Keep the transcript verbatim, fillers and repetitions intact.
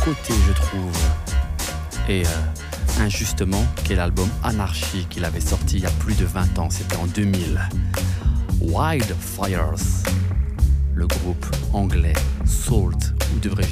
côté, je trouve. Et euh, injustement, qu'est l'album Anarchy qu'il avait sorti il y a plus de vingt ans, c'était en deux mille. Wildfires, le groupe anglais Salt, ou devrais-je